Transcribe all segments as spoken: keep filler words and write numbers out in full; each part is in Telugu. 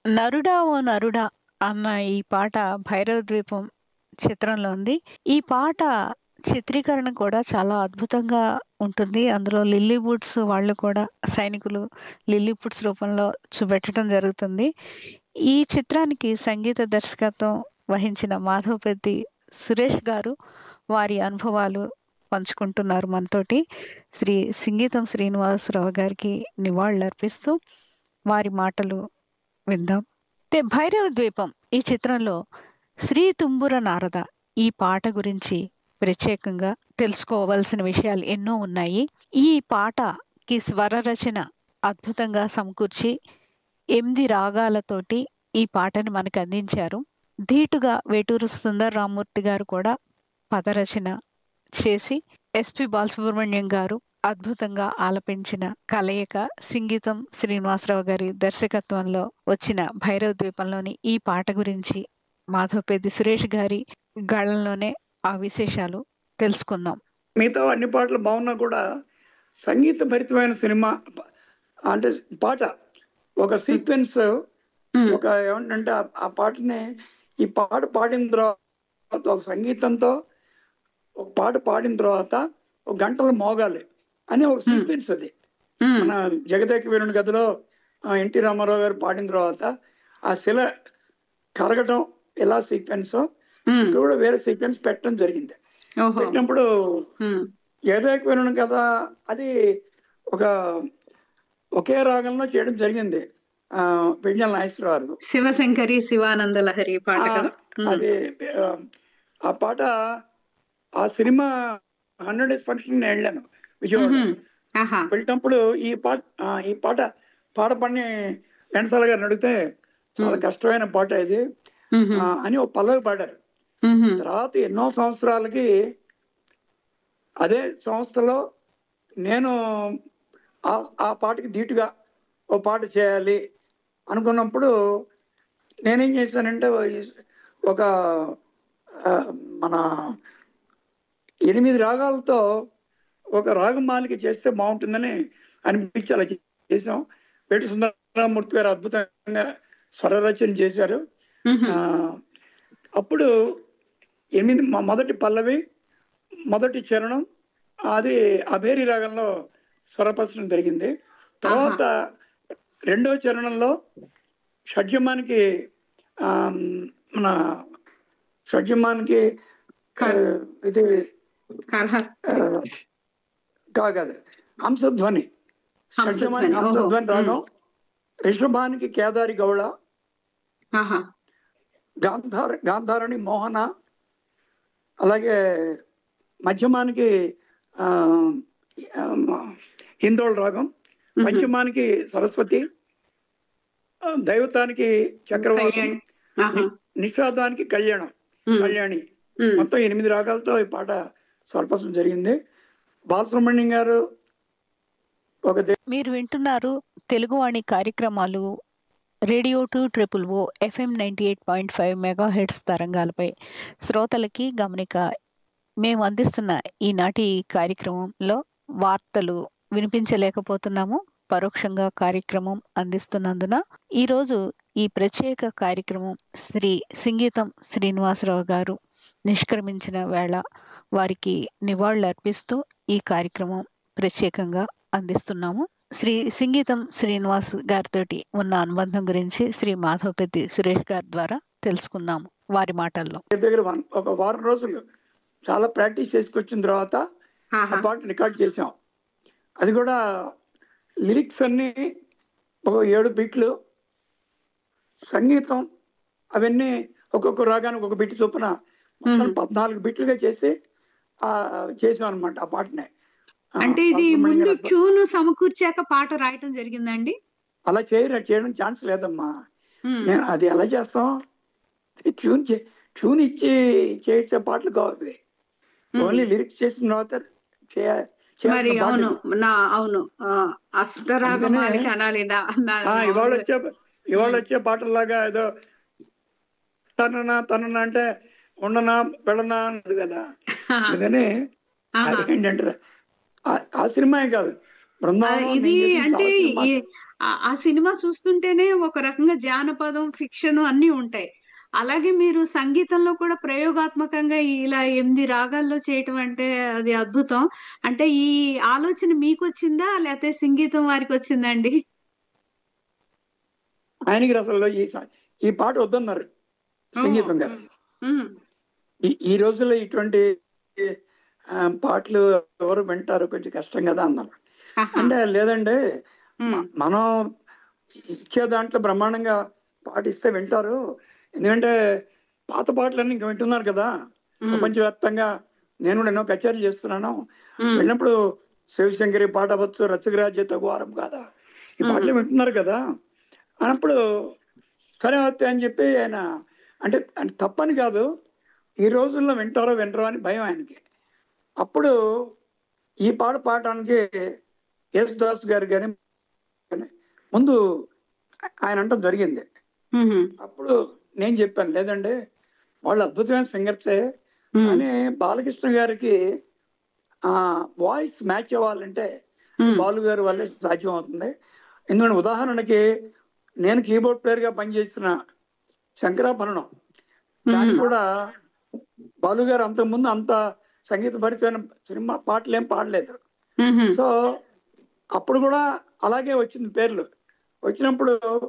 'నరుడా ఓ నరుడా' అన్న ఈ పాట 'భైరవ ద్వీపం' చిత్రంలో ఉంది. ఈ పాట చిత్రీకరణ కూడా చాలా అద్భుతంగా ఉంటుంది. అందులో లిల్లీవుడ్స్ వాళ్ళు కూడా సైనికులు లిల్లీపుట్స్ రూపంలో చూపెట్టడం జరుగుతుంది. ఈ చిత్రానికి సంగీత దర్శకత్వం వహించిన మాధవపెద్ది సురేష్ గారు వారి అనుభవాలు పంచుకుంటున్నారు మనతోటి. శ్రీ సింగీతం శ్రీనివాసరావు గారికి నివాళులర్పిస్తూ వారి మాటలు విందాం. అయితే 'భైరవ ద్వీపం' ఈ చిత్రంలో 'శ్రీ తుంబుర నారద' ఈ పాట గురించి ప్రత్యేకంగా తెలుసుకోవాల్సిన విషయాలు ఎన్నో ఉన్నాయి. ఈ పాటకి స్వర రచన అద్భుతంగా సమకూర్చి ఎనిమిది రాగాలతోటి ఈ పాటని మనకు అందించారు. ధీటుగా వేటూరు సుందర్ రామ్మూర్తి గారు కూడా పదరచన చేసి ఎస్పి బాలసుబ్రహ్మణ్యం గారు అద్భుతంగా ఆలపించిన కలయిక సింగీతం శ్రీనివాసరావు గారి దర్శకత్వంలో వచ్చిన 'భైరవ ద్వీపంలోని ఈ పాట గురించి మాధవపెద్ది సురేష్ గారి గళంలోనే ఆ విశేషాలు తెలుసుకుందాం. మిగతా అన్ని పాటలు బాగున్నా కూడా సంగీత భరితమైన సినిమా ప- అంటే పాట ఒక సీక్వెన్స్ ఒక ఏమంటే ఆ పాటని ఈ పాట పాడిన తర్వాత ఒక సంగీతంతో ఒక పాట పాడిన తర్వాత ఒక గంటలు మోగాలి అని ఒక సీక్వెన్స్ అది. మన జగదేక వీరుని గదిలో ఎన్టీ రామారావు గారు పాడిన తర్వాత ఆ శిల కరగటం ఎలా సీక్వెన్స్ ఇక్కడ కూడా వేరే సీక్వెన్స్ పెట్టడం జరిగింది. పెట్టినప్పుడు జగదేక వీరుని కథ అది ఒక ఒకే రాగంలో చేయడం జరిగింది. ఆ పెంజల నాగేశ్వరరావు శివశంకరి శివానంద లహరి పాట కదా. అది ఆ, ఆ పాట ఆ సినిమా హండ్రెడ్ డేస్ ఫంక్షన్ నేను వెళ్ళాను విజయవాడ. ఆహా. వెళ్ళినప్పుడు ఈ పాట ఆ, ఈ పాట పాట పని ఘంటసాల గారిని అడిగితే చాలా కష్టమైన పాట ఇది ఆ, అని ఒక పల్లవి పాడారు. తర్వాత ఎన్నో సంవత్సరాలకి అదే సంస్థలో నేను ఆ- ఆ పాటకి ధీటుగా ఓ పాట చేయాలి అనుకున్నప్పుడు నేనేం చేశానంటే ఈ- ఒక ఆ, మన ఎనిమిది రాగాలతో ఒక రాగమాలిక చేస్తే బాగుంటుందని అనిపించి అలా చేసాం. వేటి సుందరరామూర్తి గారు అద్భుతంగా స్వరరచన చేశారు. ఆ, అప్పుడు ఎనిమిది మొ- మొదటి పల్లవి మొదటి చరణం అది అభేరి రాగంలో స్వరపరచడం జరిగింది. తర్వాత రెండో చరణంలో షడ్జమానికి ఆ, మన షడ్జమానికి ఆ, ఇది ఆ, కాదు హంసధ్వని షడ్జమానికి హంసధ్వని రాగం, రిషభానికి కేదారి గౌళ, గాంధార గాంధారణి మోహన, అలాగే మధ్యమానికి ఆ, హిందోళ రాగం, పంచమానికి సరస్వతి, ఆ, దైవతానికి చక్రవర్తి, ని- నిషాదానికి కళ్యాణం కళ్యాణి. మొత్తం ఎనిమిది రాగాలతో ఈ పాట స్వరపరచడం జరిగింది. బాలసుబ్రహ్మణ్యం గారు ఒక దే- మీరు వింటున్నారు తెలుగువాణి కార్యక్రమాలు రేడియో టూ ట్రిపుల్ ఓ FM ninety eight point five mega heads తరంగాలపై. శ్రోతలకి గమనిక, మేము అందిస్తున్న ఈనాటి కార్యక్రమంలో వార్తలు వినిపించలేకపోతున్నాము. పరోక్షంగా కార్యక్రమం అందిస్తున్నందున ఈరోజు ఈ ప్రత్యేక కార్యక్రమం శ్రీ సింగీతం శ్రీనివాసరావు గారు నిష్క్రమించిన వేళ వారికి నివాళులు అర్పిస్తూ ఈ కార్యక్రమం ప్రత్యేకంగా అందిస్తున్నాము. శ్రీ సింగీతం శ్రీనివాస్ గారితోటి ఉన్న అనుబంధం గురించి శ్రీ మాధవపెద్ది సురేష్ గారి ద్వారా తెలుసుకుందాము వారి మాటల్లో. దగ్గర దగ్గర వన్- ఒక వారం రోజులు చాలా ప్రాక్టీస్ చేసుకొచ్చిన తర్వాత ఆ పాట రికార్డ్ చేసాం. అది కూడా లిరిక్స్ అన్నీ ఒక ఏడు బిట్లు, సంగీతం అవన్నీ ఒక్కొక్క రాగానికి ఒక బిట్ చొప్పున మొత్తం పద్నాలుగు బిట్లుగా చేసి ఆ చేసాం అనమాట ఆ పాటని. ఆ, అంటే ఇది బాలసుబ్రహ్మణ్యం ముందు గారు ట్యూన్ సమకూర్చాక పాట రాయటం జరిగిందండి. అలా చేయరు చేయడం ఛాన్స్ లేదమ్మా. నేను అది ఎలా చేస్తాం? ట్యూన్ చే ట్యూన్ ఇచ్చి చేసే పాటలు కావాలి. ఓన్లీ లిరిక్స్ చేసిన తర్వాత చేయ- మరి చేయాల్సిన అవును పాటలు. నా అవును ఆ, అష్టరాగమాలిక అనాలి నా- నా- ఆ, ఇవాళ వచ్చే ఇవాళ వచ్చే పాటల్లాగా ఏదో తననా తననా అంటే ఉండనా వెళ్ళనా అన్నది కదా. అందుకని అదేంటంటే ఆ- ఆ సినిమాయే కాదు ఆ, బృందావనం ఇది నేను చేసిన అంటే చాలా సినిమాలు. ఈ- ఆ- ఆ సినిమా చూస్తుంటేనే ఒక రకంగా జానపదం ఫిక్షన్ అన్ని ఉంటాయి. అలాగే మీరు సంగీతంలో కూడా ప్రయోగాత్మకంగా ఇలా ఎనిమిది రాగాల్లో చేయటం అంటే అది అద్భుతం. అంటే ఈ ఆలోచన మీకు వచ్చిందా లేకపోతే సంగీతం వారికి వచ్చిందండి? ఆయనకి అసలు ఈ స- ఈ పాట వద్దన్నారు ఓ, సంగీతం గారు. ఉమ్, ఈ ఈ రోజుల్లో ఇటువంటి ఆ, పాటలు ఎవరు వింటారు, కొంచెం కష్టం కదా అన్నారు. ఆహా, అంటే లేదండి, ఉమ్, మ- మనం ఇచ్చే దాంట్లో బ్రహ్మాండంగా పాటిస్తే వింటారు. ఎందుకంటే పాత పాటలన్నీ ఇంకా వింటున్నారు కదా ఉమ్, ప్రపంచవ్యాప్తంగా. నేను కూడా ఎన్నో కచేరీలు చేస్తున్నాను. ఉమ్, వెళ్ళినప్పుడు శివశంకరి పాట వచ్చు, రచగరాజ్య తగువారం కాదా, ఈ ఉమ్, పాటలు వింటున్నారు కదా అన్నప్పుడు సరే వస్తే అని చెప్పి ఆయన అంటే అంటే తప్పని కాదు, ఈ రోజుల్లో వింటారో వినరో అని భయం ఆయనకి. అప్పుడు ఈ పాట పాడటానికి ఎస్ దాస్ గారు కానీ ముందు ఆయన అంటం జరిగింది. ఉమ్, అప్పుడు నేను చెప్పాను, లేదండి వాళ్ళు అద్భుతమైన సింగర్సే, ఉమ్, కానీ బాలకృష్ణ గారికి ఆ వాయిస్ మ్యాచ్ అవ్వాలంటే అది ఉమ్, బాలు గారి వల్లే సాధ్యం అవుతుంది. ఎందుకంటే ఉదాహరణకి నేను కీబోర్డ్ ప్లేయర్గా పనిచేస్తున్న శంకరాభరణం, దానికి ఉమ్, కూడా బాలు గారు అంతకుముందు అంత సంగీత భరితమైన సినిమా పాటలు ఏం పాడలేదు. ఉమ్, సో అప్పుడు కూడా అలాగే వచ్చింది పేర్లు. వచ్చినప్పుడు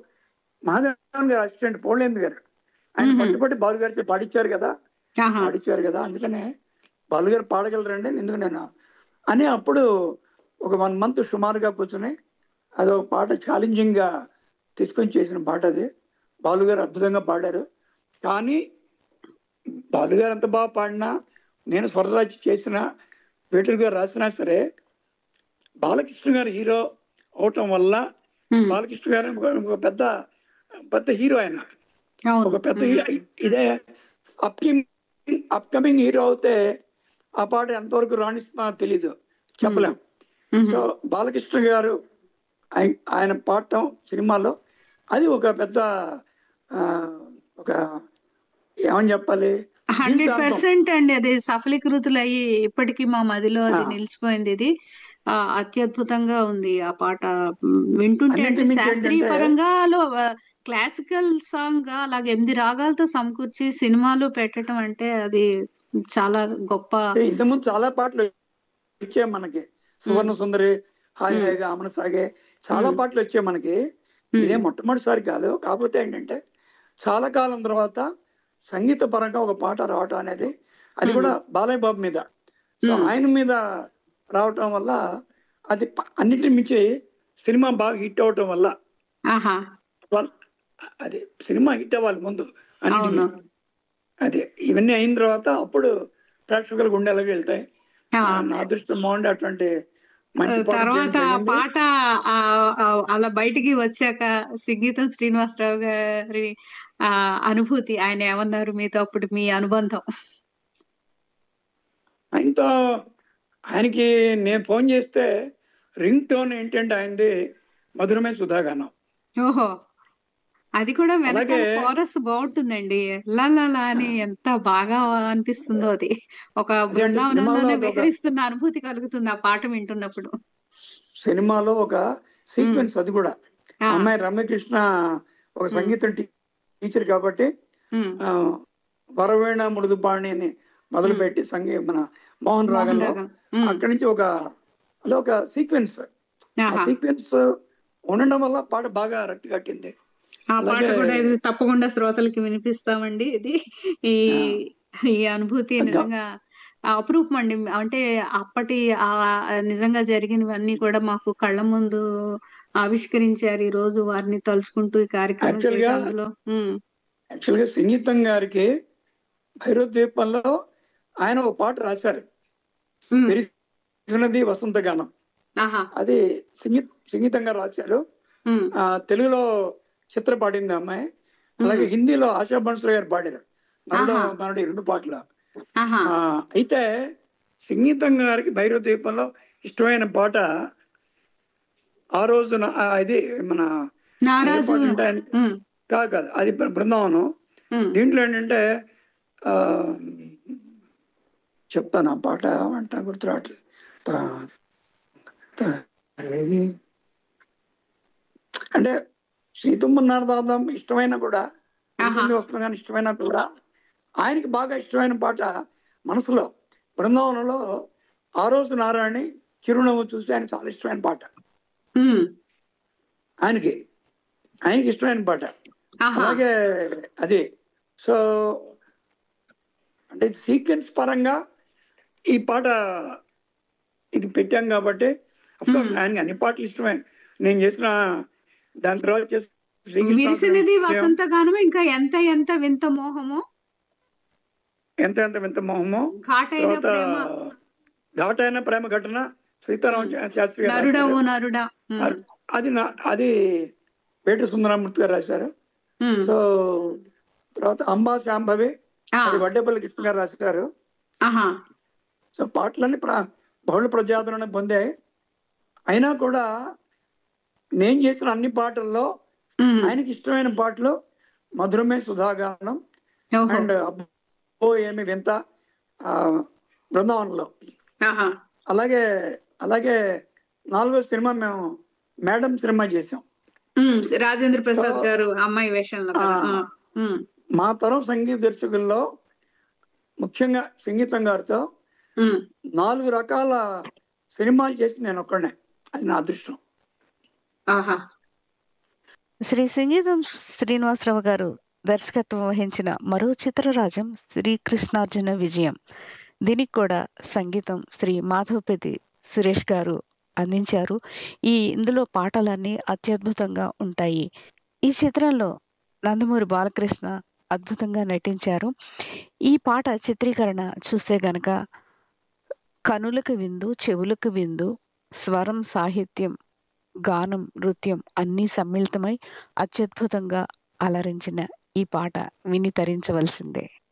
మహాదేవన్ గారు అసిస్టెంట్ పోలేంది గారు ఆయన ఉమ్, పట్టుబట్టి బాలు గారితో పాడిచ్చారు కదా ఆహా, పాడిచ్చారు కదా అందుకనే బాలు గారు పాడగలరండి ఎందుకు నేను అని అప్పుడు ఒక వన్ మంత్ సుమారుగా కూర్చొని అదొక పాట ఛాలెంజింగ్గా తీసుకొని చేసిన పాట అది. బాలు గారు అద్భుతంగా పాడారు. కానీ బాలు గారు ఎంత బాగా పాడినా, నేను స్వరరాజ్యం చేసిన, వేటూరు గారు రాసినా సరే, బాలకృష్ణ గారు హీరో అవటం వల్ల ఉమ్, బాలకృష్ణ గారు ఒక- ఒక పెద్ద పెద్ద హీరో ఆయన, అవును, ఒక పెద్ద ఉమ్, హీ- ఇదే అప్కమింగ్ అప్కమింగ్ హీరో అవుతే ఆ పాట ఎంతవరకు రాణిస్తున్నా తెలీదు, ఉమ్, చెప్పలేం. ఉమ్, సో బాలకృష్ణ గారు ఆయ- ఆయన పాడటం సినిమాలో అది ఒక పెద్ద ఆ, ఒక ఏమని చెప్పాలి, హండ్రెడ్ జీవితాంతం. పర్సెంట్ అండి. అది సఫలీకృతులు అయ్యి ఇప్పటికీ మా మదిలో ఆ, అది నిలిచిపోయింది. ఇది ఆ, అత్యద్భుతంగా ఉంది ఆ పాట. మ్, వింటుంటే అన్నిటి అంటే మించి శాస్త్రీయ ఏంటంటే పరంగాలో క్లాసికల్ సాంగ్ గా అలాగే ఎనిమిది రాగాలతో సమకూర్చి సినిమాలు పెట్టడం అంటే అది చాలా గొప్ప. ఇంతకుముందు చాలా పాటలు వచ్చాయి మనకి, ఉమ్, సువర్ణ సుందరి, హాయ్ ఉమ్, హాయిగా అమన సాగే, చాలా ఉమ్, పాటలు వచ్చాయి మనకి. ఇదే ఉమ్, మొట్టమొదటిసారి కాదు. కాకపోతే ఏంటంటే చాలా కాలం తర్వాత సంగీత పరంగా ఒక పాట రావటం అనేది, అది ఉమ్, కూడా బాలయ్య బాబు మీద, సో ఉమ్, ఆయన మీద రావటం వల్ల అది ప- అన్నిటి మించి సినిమా బాగా హిట్ అవటం వల్ల ఆహా, వాళ్ళ అది సినిమా హిట్ అవ్వాలి ముందు అన్నిటికీ. అవును, అదే ఇవన్నీ అయిన తర్వాత అప్పుడు ప్రేక్షకుల గుండెలకు వెళ్తాయి. ఆ, ఆ, నా అదృష్టం బాగుండే అటువంటి ఆ, మంచి పాట చేయడం తర్వాత ఆ జరిగింది. పాట ఆ, ఆ, అలా బయటికి వచ్చాక సంగీతం శ్రీనివాసరావు గారి ఆ అనుభూతి, ఆయన ఏమన్నారు మీతో అప్పుడు మీ అనుబంధం? ఆయనతో ఆయనకి నేను ఫోన్ చేస్తే రింగ్ టోన్ ఏంటంటే ఆయనది మధురమైన సుధాగానం. ఓహో, అది కూడా అలాగే వెనకాల కోరస్ బాగుంటుందండి. లా లా లా ఆ, అని ఎంత బాగా అనిపిస్తుందో అది. ఒక అదే అంటే సినిమాలో బృందావనంలోనే అదొక విహరిస్తున్న అనుభూతి కలుగుతుంది ఆ పాట వింటున్నప్పుడు. సినిమాలో ఒక ఉమ్, సీక్వెన్స్ అది కూడా. ఆ, అమ్మాయి రమ్యకృష్ణ ఒక ఉమ్, సంగీతం టీ- టీచర్ కాబట్టి ఉమ్, ఆ, వరవీణ మృదుపాణి అని ఉమ్, మొదలుపెట్టి సంగీ మన మోహన్ మోహన్ రాగంలో రాగం, ఉమ్, అక్కడి నుంచి ఒక అదొక సీక్వెన్స్. ఆ ఆహా, సీక్వెన్స్ ఉండడం వల్ల పాట బాగా రక్తి కట్టింది. ఆ పాట అలాగే కూడా ఇది తప్పకుండా శ్రోతలకి వినిపిస్తామండి. ఇది ఈ ఆ, ఈ అనుభూతి గ- నిజంగా అపురూపం అండి. అంటే అప్పటి ఆ నిజంగా జరిగినవన్నీ కూడా మాకు కళ్ళ ముందు ఆవిష్కరించారు. ఈ రోజు వారిని తలుచుకుంటూ ఈ కార్యక్రమం యాక్చువల్గా చేయటం అందులో. ఉమ్, యాక్చువల్గా సంగీతం గారికి భైరవ ద్వీపంలో ఆయన ఒక పాట రాశారు, ఉమ్, విరిసినది వసంత గానం. ఆహా, అది సంగీత సంగీతంగా రాశారు. ఉమ్, ఆ, తెలుగులో చిత్ర పాడింది ఆ అమ్మాయి. ఉమ్, అలాగే హిందీలో ఆశా బన్సల్ గారు పాడారు, నరుడో ఆహా, నరుడు ఈ రెండు పాటలు. ఆహా, ఆ, అయితే సంగీతం గారికి భైరవ ద్వీపంలో ఇష్టమైన పాట ఆ రోజున ఆ, ఇది మన ఏ నారాజు. పాట అంటే ఆయన ఉమ్, కాదు కాదు అది బృ- బృందావనం. ఉమ్, దీంట్లో ఏంటంటే ఆ, చెప్తాను ఆ పాట అంట గుర్తు రావట్లేదు. తా- తా- ఇది అంటే సీతమ్మ నారదాం ఇష్టమైనా కూడా, ఆహా తెలిసింది వస్తుంది కానీ ఇష్టమైనా కూడా, ఆయనకి బాగా ఇష్టమైన పాట మనసులో బృందావనంలో ఆ రోజు నారాయణి చిరునవ్వు చూసి ఆయన చాలా ఇష్టమైన పాట. ఉమ్, ఆయనకి ఆయనకి ఇష్టమైన పాట. ఆహా అలాగే అది. సో అంటే సీక్వెన్స్ పరంగా ఈ పాట ఇది పెట్టాం కాబట్టి అఫ్కోర్స్ ఉమ్. ఆయనకి అన్ని పాటలు ఇష్టమే. నేను చేసిన దాని తర్వాత చేసిన శ్రీకృష్ణ విరిసినది వసంత గానము, ఇంకా ఎంత ఎంత వింత మోహము, ఎంత ఎంత వింత మొహము, ఘాటైన తర్వాత ప్రేమ, ఘాటైన ప్రేమ ఘటన సీతారామ ఉమ్, శాస్త్రి గారు నరుడా రాశారు. ఓ నరుడా. ఉమ్, అ- అది నా అది వేటు సుందరమూర్తి గారు రాశారు. ఉమ్, సో తర్వాత అంబా శాంభవి ఆ, అది వడ్డేపల్లి కృష్ణ గారు రాశారు. ఆహా సో పాటలన్నీ ప్ర బహుళ ప్రజాదరణ పొందాయి. అయినా కూడా నేను చేసిన అన్ని పాటల్లో ఉమ్, ఆయనకి ఇష్టమైన పాటలు మధురమే సుధాగానం ఓహో అండ్ అబ్బో ఏమి వింత ఆ, బృందావనంలో. ఆహా అలాగే అలాగే నాలుగో సినిమా మేము మేడం సినిమా చేసాం. ఉమ్, రాజేంద్ర సో ప్రసాద్ గారు అమ్మాయి వేషంలో ఆ, కదా. ఆ, ఉమ్, మా తరం సంగీత దర్శకుల్లో ముఖ్యంగా సంగీతం గారితో ఉమ్, నాలుగు రకాల సినిమాలు చేసి నేను ఒక్కడే. అది నా అదృష్టం. ఆహా శ్రీ సంగీతం శ్రీనివాసరావు గారు దర్శకత్వం వహించిన మరో చిత్రరాజం శ్రీకృష్ణార్జున విజయం. దీనికి కూడా సంగీతం శ్రీ మాధవపతి సురేష్ గారు అందించారు. ఈ ఇందులో పాటలన్నీ అత్యద్భుతంగా ఉంటాయి. ఈ చిత్రంలో నందమూరి బాలకృష్ణ అద్భుతంగా నటించారు. ఈ పాట చిత్రీకరణ చూస్తే గనక కనులకు విందు, చెవులకు విందు, స్వరం, సాహిత్యం, గానం, నృత్యం అన్నీ సమ్మిళితమై అత్యద్భుతంగా అలరించిన ఈ పాట విని తరించవలసిందే.